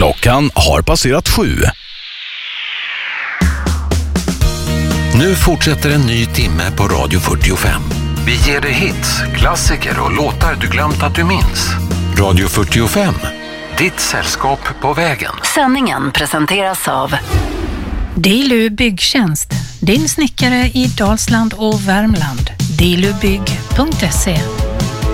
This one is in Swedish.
Klockan har passerat 7. Nu fortsätter en ny timme på Radio 45. Vi ger dig hits, klassiker och låtar du glömt att du minns. Radio 45, ditt sällskap på vägen. Sändningen presenteras av Dilu Byggtjänst, din snickare i Dalsland och Värmland. dilubygg.se